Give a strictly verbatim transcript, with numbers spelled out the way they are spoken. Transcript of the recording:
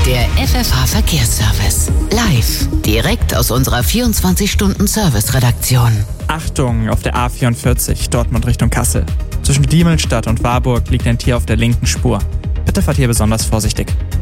Der F F H-Verkehrsservice. Live. Direkt aus unserer vierundzwanzig-Stunden-Service-Redaktion. Achtung, auf der A vierundvierzig, Dortmund Richtung Kassel. Zwischen Diemelstadt und Warburg liegt ein Tier auf der linken Spur. Bitte fahrt hier besonders vorsichtig.